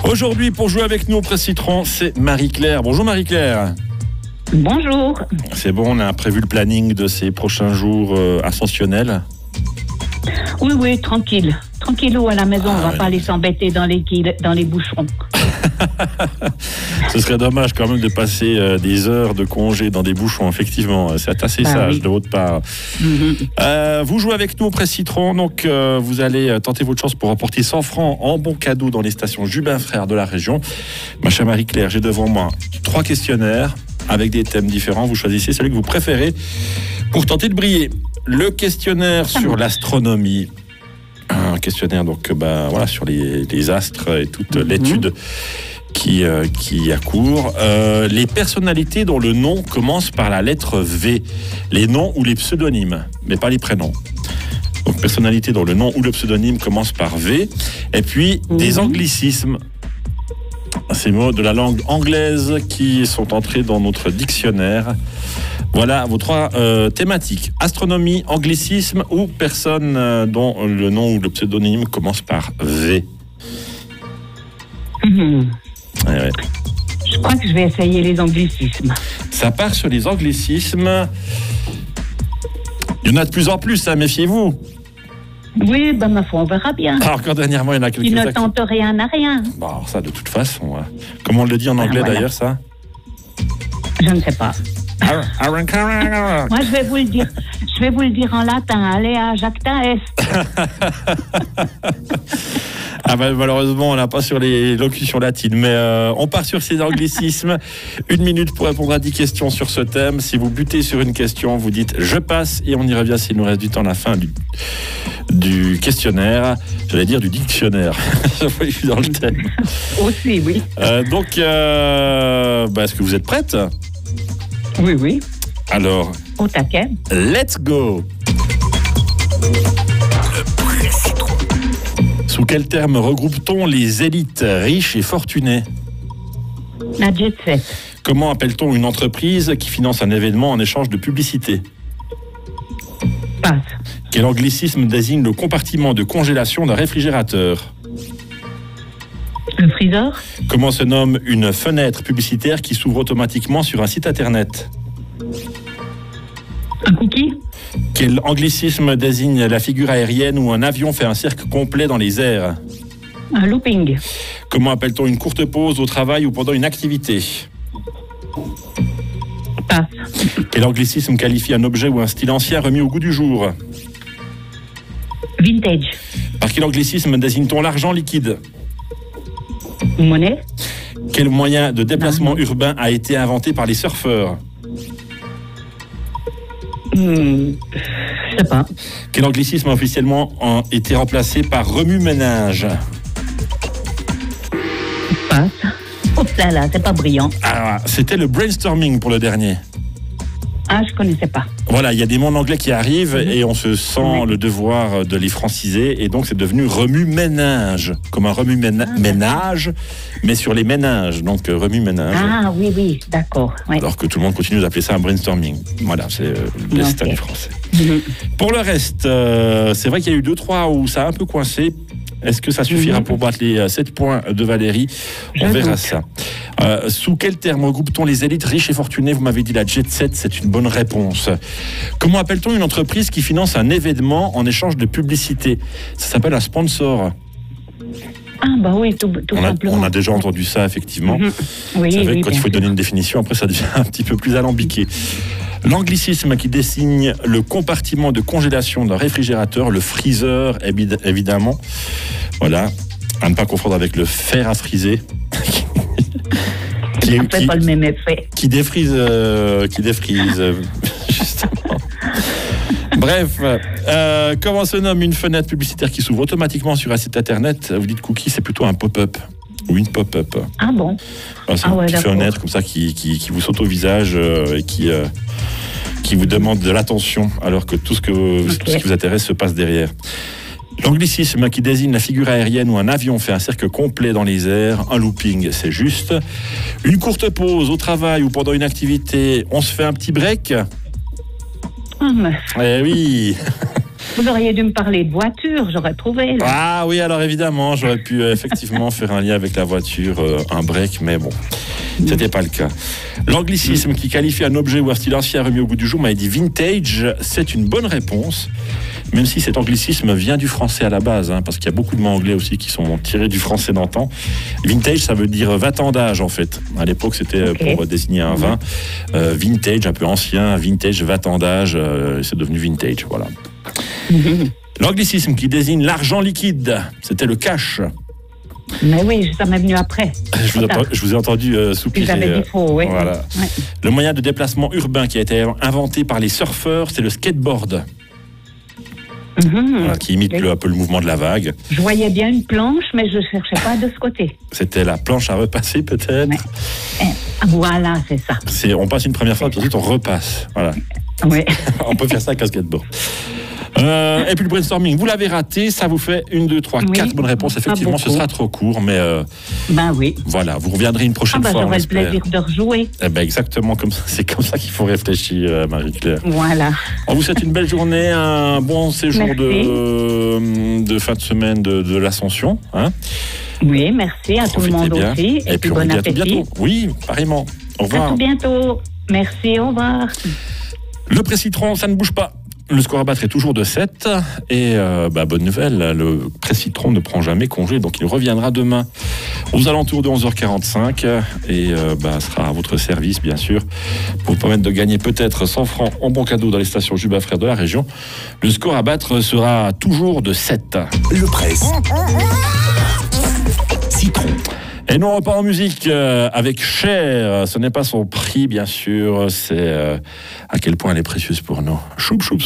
Aujourd'hui, pour jouer avec nous au Presse Citron, c'est Marie-Claire. Bonjour Marie-Claire. Bonjour. C'est bon, on a prévu le planning de ces prochains jours ascensionnels? Oui, tranquille. Tranquillou à la maison, on va pas aller s'embêter dans les bouchons. Ce serait dommage quand même de passer des heures de congé dans des bouchons, effectivement. C'est assez sage de votre part. Vous jouez avec nous au Presse Citron, donc vous allez tenter votre chance pour remporter 100 francs en bon cadeau dans les stations Jubin Frères de la région. Ma chère Marie-Claire, j'ai devant moi 3 questionnaires avec des thèmes différents. Vous choisissez celui que vous préférez pour tenter de briller. Le questionnaire sur l'astronomie. Un questionnaire donc voilà, sur les astres et toute l'étude qui accourt. Les personnalités dont le nom commence par la lettre V, les noms ou les pseudonymes, mais pas les prénoms. Donc personnalités dont le nom ou le pseudonyme commence par V. Et puis des anglicismes, ces mots de la langue anglaise qui sont entrés dans notre dictionnaire. Voilà vos 3 thématiques. Astronomie, anglicisme ou personne dont le nom ou le pseudonyme commence par V. Ouais. Je crois que je vais essayer les anglicismes. Ça part sur les anglicismes. Il y en a de plus en plus, hein, méfiez-vous. Oui, ma foi, on verra bien. Alors, encore dernièrement, il y en a quelques-uns. Qui ne tente rien n'a rien. Bon, alors ça, de toute façon. Comment on le dit en anglais d'ailleurs, ça? Je ne sais pas. Moi, je vais vous le dire. Je vais vous le dire en latin. Alea jacta est. Malheureusement, on n'a pas sur les locutions latines, mais on part sur ces anglicismes. 1 minute pour répondre à 10 questions sur ce thème. Si vous butez sur une question, vous dites « je passe » et on y revient s'il nous reste du temps à la fin du questionnaire. J'allais dire du dictionnaire. Je suis dans le thème. Aussi, oui. Donc, est-ce que vous êtes prête? Oui. Alors, au taquet. Let's go. Sous quel terme regroupe-t-on les élites riches et fortunées? La jet set. Comment appelle-t-on une entreprise qui finance un événement en échange de publicité? Passe. Quel anglicisme désigne le compartiment de congélation d'un réfrigérateur? Le freezer. Comment se nomme une fenêtre publicitaire qui s'ouvre automatiquement sur un site internet? Un cookie. Quel anglicisme désigne la figure aérienne où un avion fait un cercle complet dans les airs? Un looping. Comment appelle-t-on une courte pause au travail ou pendant une activité? Passe. Quel anglicisme qualifie un objet ou un style ancien remis au goût du jour? Vintage. Par quel anglicisme désigne-t-on l'argent liquide? Monnaie. Quel moyen de déplacement urbain a été inventé par les surfeurs? Je sais pas. Quel anglicisme a officiellement été remplacé par remue-ménage? Passe. Oh là, c'est pas brillant. Ah, c'était le brainstorming pour le dernier. Ah, je connaissais pas. Voilà, il y a des mots en anglais qui arrivent et on se sent le devoir de les franciser et donc c'est devenu remue-ménage, comme un remue-ménage, mais sur les ménages, donc remue-ménage. Ah oui, d'accord. Ouais. Alors que tout le monde continue d'appeler ça un brainstorming. Voilà, c'est le destin du français. Pour le reste, c'est vrai qu'il y a eu 2-3 où ça a un peu coincé. Est-ce que ça suffira pour battre les 7 points de Valérie? On verra ça. Sous quel terme regroupe-t-on les élites riches et fortunées? Vous m'avez dit la jet set, c'est une bonne réponse. Comment appelle-t-on une entreprise qui finance un événement en échange de publicité? Ça s'appelle un sponsor. Ah oui, tout simplement. On a déjà entendu ça, effectivement. Oui, c'est vrai que quand il faut sûr. donner une définition, après ça devient un petit peu plus alambiqué. L'anglicisme qui désigne le compartiment de congélation d'un réfrigérateur, le freezer, évidemment. Voilà, à ne pas confondre avec le fer à friser. Ça ne fait pas le même effet. Qui défrise, justement. Bref, comment se nomme une fenêtre publicitaire qui s'ouvre automatiquement sur un site internet? Vous dites cookie, c'est plutôt un pop-up ou une pop-up. Ah bon? C'est une petite fenêtre comme ça qui vous saute au visage et qui vous demande de l'attention alors que tout ce qui vous intéresse se passe derrière. L'anglicisme qui désigne la figure aérienne où un avion fait un cercle complet dans les airs, un looping, c'est juste. Une courte pause au travail ou pendant une activité, on se fait un petit break. Eh oui. Vous auriez dû me parler de voiture, j'aurais trouvé. Là. Ah oui, alors évidemment, j'aurais pu effectivement faire un lien avec la voiture, un break, mais bon, c'était pas le cas. L'anglicisme qui qualifie un objet ou un style ancien remis au goût du jour m'a dit vintage, c'est une bonne réponse. Même si cet anglicisme vient du français à la base, hein, parce qu'il y a beaucoup de mots anglais aussi qui sont tirés du français d'antan. Vintage, ça veut dire 20 ans d'âge, en fait. À l'époque, c'était pour désigner un vin. Vintage, un peu ancien, vintage, 20 ans d'âge, c'est devenu vintage, voilà. L'anglicisme qui désigne l'argent liquide, c'était le cash. Mais oui, ça m'est venu après. Je vous ai entendu soupirer. J'avais dit faux, oui. Voilà. Ouais. Le moyen de déplacement urbain qui a été inventé par les surfeurs, c'est le skateboard. Voilà, qui imite un peu le mouvement de la vague. Je voyais bien une planche, mais je ne cherchais pas de ce côté. C'était la planche à repasser, peut-être. Voilà, c'est ça. On passe une première fois, puis ensuite on repasse. Voilà. Oui. On peut faire ça avec un skateboard. Et puis le brainstorming, vous l'avez raté, ça vous fait 1, 2, 3, 4 bonnes réponses. Effectivement, ce sera trop court, mais ben oui. Voilà, vous reviendrez une prochaine fois. J'aurai le plaisir de rejouer. Eh ben exactement comme ça, c'est comme ça qu'il faut réfléchir, Marie-Claire. Voilà. On vous souhaite une belle journée, un bon séjour de fin de semaine de l'Ascension. Hein. Oui, merci à tout le monde bien. Aussi. Et puis bon appétit. Bientôt. Oui, pareillement. Au revoir. À tout bientôt. Merci, au revoir. Le Pré-Citron, ça ne bouge pas. Le score à battre est toujours de 7 et bonne nouvelle, le Pré-Citron ne prend jamais congé, donc il reviendra demain aux alentours de 11h45 et sera à votre service bien sûr pour vous permettre de gagner peut-être 100 francs en bon cadeau dans les stations Juba Frères de la région. Le score à battre sera toujours de 7. Le Pré-Citron. Et nous on repart en musique avec Cher. Ce n'est pas son prix bien sûr, c'est à quel point elle est précieuse pour nous. Choup choup.